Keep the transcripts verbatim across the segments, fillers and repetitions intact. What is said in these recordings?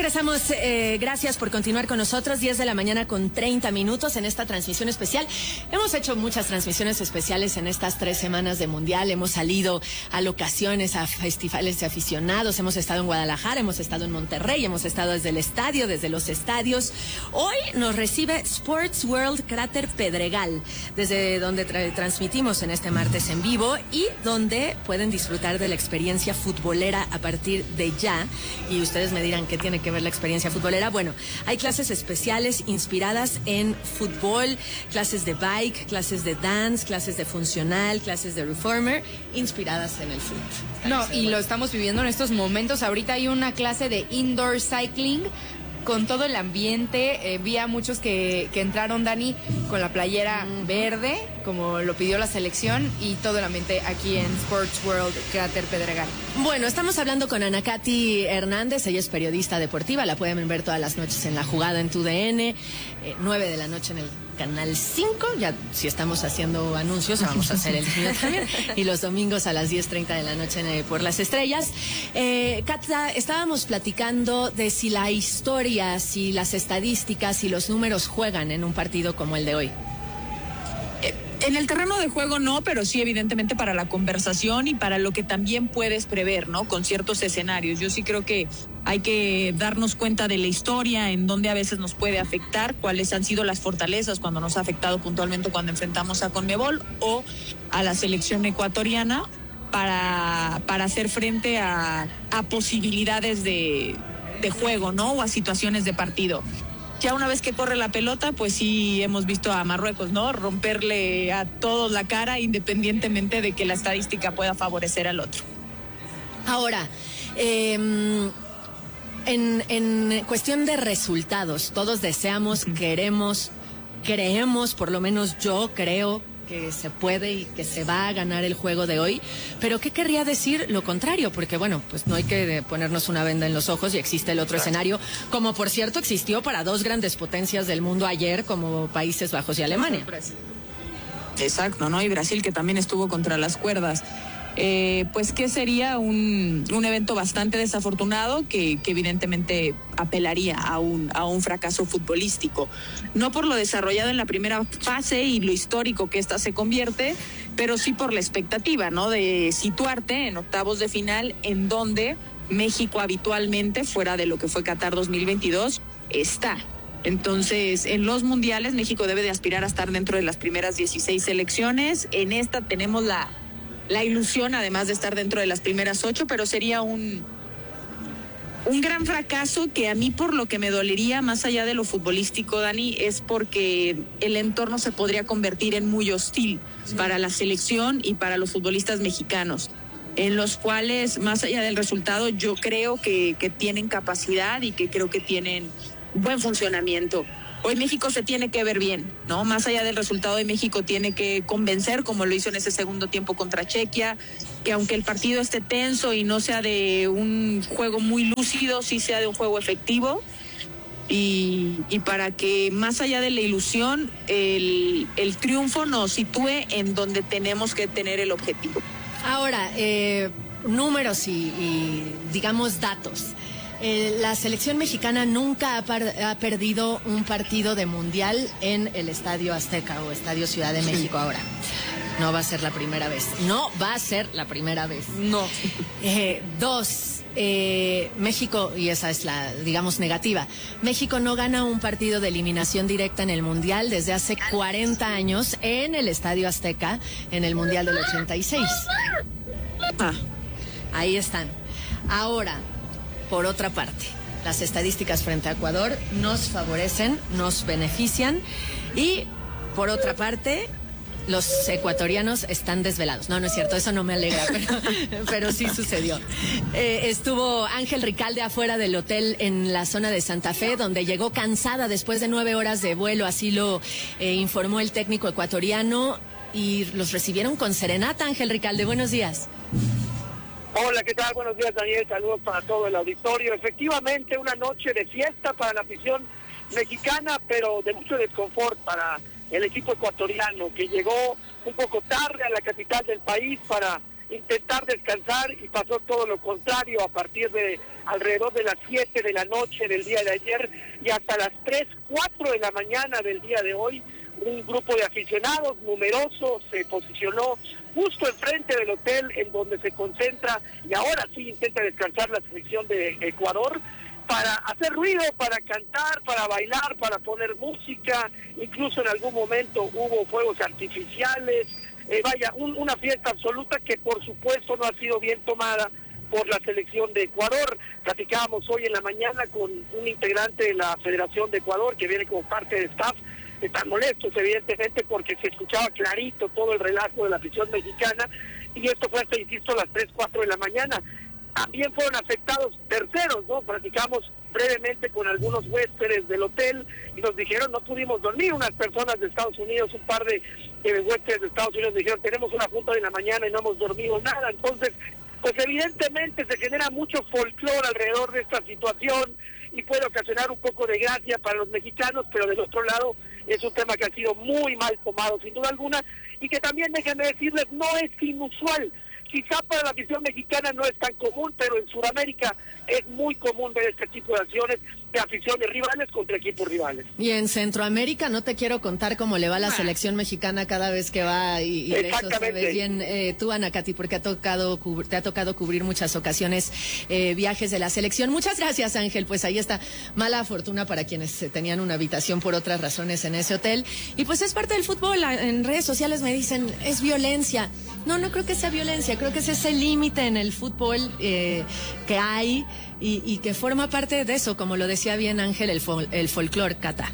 regresamos. Eh, gracias por continuar con nosotros. diez de la mañana con treinta minutos en esta transmisión especial. Hemos hecho muchas transmisiones especiales en estas tres semanas de Mundial. Hemos salido a locaciones, a festivales de aficionados. Hemos estado en Guadalajara, hemos estado en Monterrey, hemos estado desde el estadio, desde los estadios. Hoy nos recibe Sports World Cráter Pedregal, desde donde tra- transmitimos en este martes en vivo y donde pueden disfrutar de la experiencia futbolera a partir de ya. Y ustedes me dirán qué tiene que ver la experiencia futbolera. Bueno, hay clases especiales inspiradas en fútbol, clases de bike, clases de dance, clases de funcional, clases de reformer, inspiradas en el fútbol. No, y lo estamos viviendo en estos momentos. Ahorita hay una clase de indoor cycling con todo el ambiente. Eh, vi a muchos que, que entraron, Dani, con la playera mm. verde, como lo pidió la selección, y todo el ambiente aquí en Sports World Cráter Pedregal. Bueno, estamos hablando con Ana Katy Hernández. Ella es periodista deportiva, la pueden ver todas las noches en La Jugada en tu D N, eh, nueve de la noche en el Canal cinco, ya si estamos haciendo anuncios, vamos a hacer el mío también, y los domingos a las diez treinta de la noche en, por Las Estrellas. Eh, Katla, estábamos platicando de si la historia, si las estadísticas, si los números juegan en un partido como el de hoy. En el terreno de juego no, pero sí evidentemente para la conversación y para lo que también puedes prever, ¿no? Con ciertos escenarios. Yo sí creo que hay que darnos cuenta de la historia, en dónde a veces nos puede afectar, cuáles han sido las fortalezas cuando nos ha afectado puntualmente cuando enfrentamos a Conmebol o a la selección ecuatoriana para, para hacer frente a, a posibilidades de, de juego, ¿no? O a situaciones de partido. Ya una vez que corre la pelota, pues sí hemos visto a Marruecos, ¿no? Romperle a todos la cara independientemente de que la estadística pueda favorecer al otro. Ahora, eh, en, en cuestión de resultados, todos deseamos, uh-huh. queremos, creemos, por lo menos yo creo que se puede y que se va a ganar el juego de hoy, pero ¿qué querría decir lo contrario? Porque bueno, pues no hay que ponernos una venda en los ojos y existe el otro Exacto. escenario, como por cierto existió para dos grandes potencias del mundo ayer, como Países Bajos y Alemania. Exacto, ¿no? Y Brasil, que también estuvo contra las cuerdas. Eh, pues que sería un, un evento bastante desafortunado que, que evidentemente apelaría a un, a un fracaso futbolístico, no por lo desarrollado en la primera fase y lo histórico que ésta se convierte, pero sí por la expectativa, ¿no? De situarte en octavos de final, en donde México habitualmente, fuera de lo que fue Qatar dos mil veintidós, está. Entonces, en los mundiales México debe de aspirar a estar dentro de las primeras dieciséis selecciones. En esta tenemos la La ilusión, además de estar dentro de las primeras ocho, pero sería un, un gran fracaso que a mí por lo que me dolería, más allá de lo futbolístico, Dani, es porque el entorno se podría convertir en muy hostil para la selección y para los futbolistas mexicanos, en los cuales, más allá del resultado, yo creo que, que tienen capacidad y que creo que tienen buen funcionamiento. Hoy México se tiene que ver bien, ¿no? Más allá del resultado de México tiene que convencer, como lo hizo en ese segundo tiempo contra Chequia, que aunque el partido esté tenso y no sea de un juego muy lúcido, sí sea de un juego efectivo. Y, y para que más allá de la ilusión, el, el triunfo nos sitúe en donde tenemos que tener el objetivo. Ahora, eh, números y, y digamos datos. Eh, la selección mexicana nunca ha, par- ha perdido un partido de mundial en el Estadio Azteca o Estadio Ciudad de México ahora. No va a ser la primera vez. No va a ser la primera vez. No. Eh, dos, eh, México, y esa es la, digamos, negativa, México no gana un partido de eliminación directa en el mundial desde hace cuarenta años en el Estadio Azteca en el mundial del ochenta y seis. Ah. Ahí están. Ahora, por otra parte, las estadísticas frente a Ecuador nos favorecen, nos benefician y, por otra parte, los ecuatorianos están desvelados. No, no es cierto, eso no me alegra, pero, pero sí sucedió. Eh, estuvo Ángel Ricalde afuera del hotel en la zona de Santa Fe, donde llegó cansada después de nueve horas de vuelo, así lo eh, informó el técnico ecuatoriano, y los recibieron con serenata. Ángel Ricalde, buenos días. Hola, ¿qué tal? Buenos días, Daniel. Saludos para todo el auditorio. Efectivamente, una noche de fiesta para la afición mexicana, pero de mucho desconfort para el equipo ecuatoriano, que llegó un poco tarde a la capital del país para intentar descansar y pasó todo lo contrario a partir de alrededor de las siete de la noche del día de ayer y hasta las tres, cuatro de la mañana del día de hoy. Un grupo de aficionados numeroso se posicionó justo enfrente del hotel en donde se concentra y ahora sí intenta descansar la selección de Ecuador, para hacer ruido, para cantar, para bailar, para poner música. Incluso en algún momento hubo fuegos artificiales, eh, vaya, un, una fiesta absoluta que por supuesto no ha sido bien tomada por la selección de Ecuador. Platicábamos hoy en la mañana con un integrante de la Federación de Ecuador que viene como parte de staff. Están molestos evidentemente porque se escuchaba clarito todo el relato de la afición mexicana y esto fue hasta, insisto, a las tres, cuatro de la mañana. También fueron afectados terceros, ¿no? Platicamos brevemente con algunos huéspedes del hotel y nos dijeron no pudimos dormir. Unas personas de Estados Unidos, un par de, de huéspedes de Estados Unidos dijeron tenemos una junta de la mañana y no hemos dormido nada. Entonces, pues evidentemente se genera mucho folclore alrededor de esta situación y puede ocasionar un poco de gracia para los mexicanos, pero del otro lado es un tema que ha sido muy mal tomado sin duda alguna y que también, déjenme decirles, no es inusual. Quizá para la afición mexicana no es tan común, pero en Sudamérica es muy común ver este tipo de acciones de aficiones rivales contra equipos rivales. Y en Centroamérica no te quiero contar cómo le va a la ah. selección mexicana cada vez que va y, y de eso sabes bien eh, tú, Ana Katy, porque ha tocado te ha tocado cubrir muchas ocasiones eh, viajes de la selección. Muchas gracias, Ángel. Pues ahí está, mala fortuna para quienes tenían una habitación por otras razones en ese hotel. Y pues es parte del fútbol. En redes sociales me dicen, es violencia. No, no creo que sea violencia, creo que es ese límite en el fútbol eh, que hay y, y que forma parte de eso, como lo decía bien Ángel, el, fol, el folclore, Cata.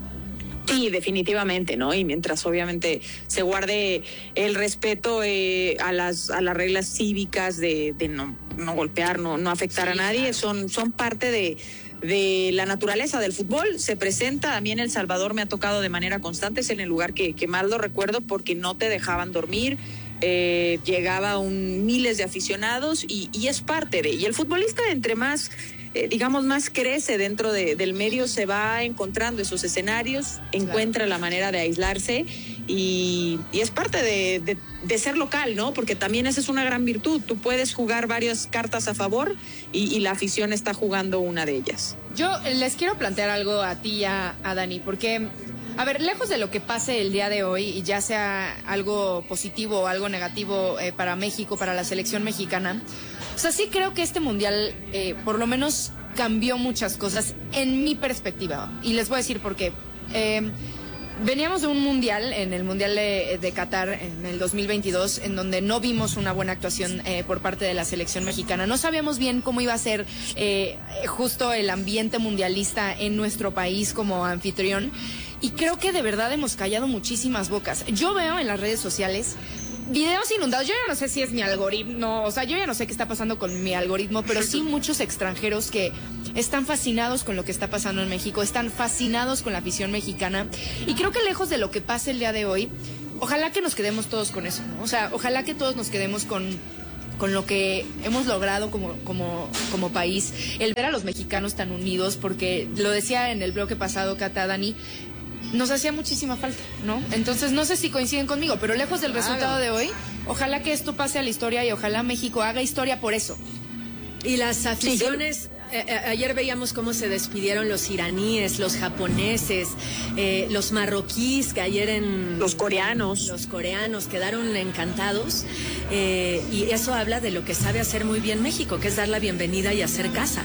Sí, definitivamente, ¿no? Y mientras obviamente se guarde el respeto eh, a las a las reglas cívicas de, de no, no golpear, no, no afectar sí, a nadie, claro. son, son parte de... de la naturaleza del fútbol. Se presenta, a mí en El Salvador me ha tocado de manera constante, es en el lugar que, que más lo recuerdo porque no te dejaban dormir, eh, llegaba un miles de aficionados y, y es parte de, y el futbolista entre más, eh, digamos, más crece dentro de, del medio, se va encontrando esos escenarios, encuentra la manera de aislarse y, y es parte de, de, de ser local, ¿no? Porque también esa es una gran virtud, tú puedes jugar varias cartas a favor y, y la afición está jugando una de ellas. Yo les quiero plantear algo a ti y a, a Dani, porque, a ver, lejos de lo que pase el día de hoy, y ya sea algo positivo o algo negativo eh, para México, para la selección mexicana, o sea, sí creo que este mundial, eh, por lo menos, cambió muchas cosas en mi perspectiva, y les voy a decir por qué. Eh, Veníamos de un mundial, en el mundial de, de Qatar en el dos mil veintidós, en donde no vimos una buena actuación eh, por parte de la selección mexicana. No sabíamos bien cómo iba a ser eh, justo el ambiente mundialista en nuestro país como anfitrión. Y creo que de verdad hemos callado muchísimas bocas. Yo veo en las redes sociales videos inundados. Yo ya no sé si es mi algoritmo, o sea, yo ya no sé qué está pasando con mi algoritmo, pero sí muchos extranjeros que están fascinados con lo que está pasando en México, están fascinados con la afición mexicana, y creo que lejos de lo que pase el día de hoy, ojalá que nos quedemos todos con eso, ¿no? O sea, ojalá que todos nos quedemos con con lo que hemos logrado como, como, como país, el ver a los mexicanos tan unidos, porque lo decía en el bloque pasado, Cata, Dani, nos hacía muchísima falta, ¿no? Entonces, no sé si coinciden conmigo, pero lejos del resultado de hoy, ojalá que esto pase a la historia y ojalá México haga historia por eso. Y las aficiones, eh, eh, ayer veíamos cómo se despidieron los iraníes, los japoneses, eh, los marroquíes, que ayer en... Los coreanos. Los coreanos quedaron encantados, eh, y eso habla de lo que sabe hacer muy bien México, que es dar la bienvenida y hacer casa.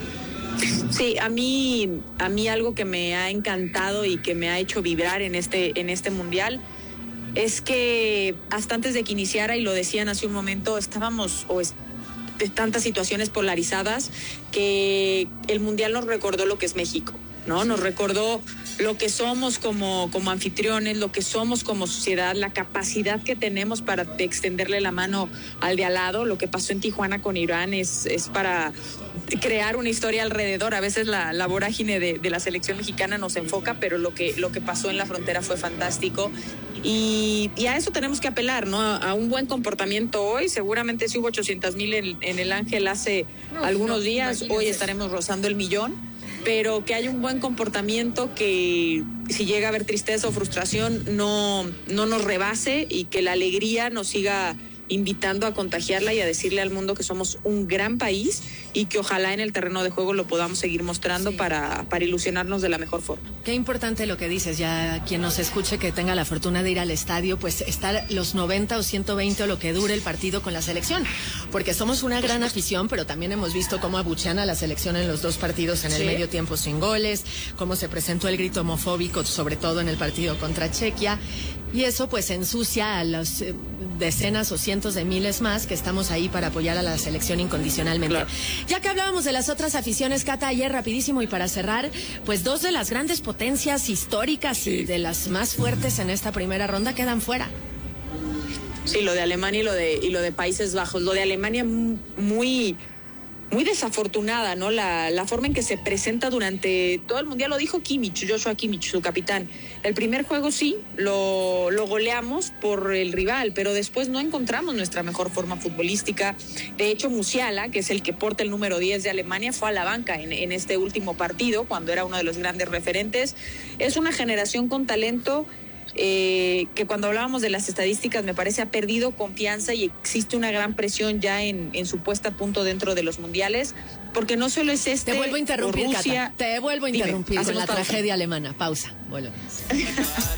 Sí, a mí, a mí algo que me ha encantado y que me ha hecho vibrar en este, en este mundial es que hasta antes de que iniciara, y lo decían hace un momento, estábamos o es, de tantas situaciones polarizadas que el mundial nos recordó lo que es México, ¿no? Nos recordó lo que somos como, como anfitriones, lo que somos como sociedad, la capacidad que tenemos para extenderle la mano al de al lado. Lo que pasó en Tijuana con Irán es, es para crear una historia alrededor. A veces la, la vorágine de, de la selección mexicana nos enfoca, pero lo que, lo que pasó en la frontera fue fantástico. Y, y a eso tenemos que apelar, ¿no? A, a un buen comportamiento hoy. Seguramente si hubo ochocientos mil en, en el Ángel hace no, algunos no, días, imagínate. Hoy estaremos rozando el millón. Pero que haya un buen comportamiento, que si llega a haber tristeza o frustración no, no nos rebase, y que la alegría nos siga invitando a contagiarla y a decirle al mundo que somos un gran país y que ojalá en el terreno de juego lo podamos seguir mostrando sí. para, para ilusionarnos de la mejor forma. Qué importante lo que dices, ya quien nos escuche que tenga la fortuna de ir al estadio, pues estar los noventa o ciento veinte o lo que dure el partido con la selección, porque somos una gran afición, pero también hemos visto cómo abuchean a la selección en los dos partidos en el sí. medio tiempo sin goles, cómo se presentó el grito homofóbico, sobre todo en el partido contra Chequia. Y eso pues ensucia a las eh, decenas o cientos de miles más que estamos ahí para apoyar a la selección incondicionalmente. Claro. Ya que hablábamos de las otras aficiones, Cata, ayer rapidísimo y para cerrar, pues dos de las grandes potencias históricas sí. y de las más fuertes en esta primera ronda quedan fuera. Sí, lo de Alemania y lo de, y lo de Países Bajos. Lo de Alemania muy... muy desafortunada, ¿no? La, la forma en que se presenta durante todo el Mundial, lo dijo Kimmich, Joshua Kimmich, su capitán. El primer juego sí, lo, lo goleamos por el rival, pero después no encontramos nuestra mejor forma futbolística. De hecho, Musiala, que es el que porta el número diez de Alemania, fue a la banca en, en este último partido, cuando era uno de los grandes referentes. Es una generación con talento Eh, que cuando hablábamos de las estadísticas me parece ha perdido confianza y existe una gran presión ya en, en su puesta a punto dentro de los mundiales, porque no solo es este. Te vuelvo a interrumpir, Rusia, Cata. Te vuelvo a interrumpir dime, con la pausa. tragedia alemana. Pausa. Volvemos.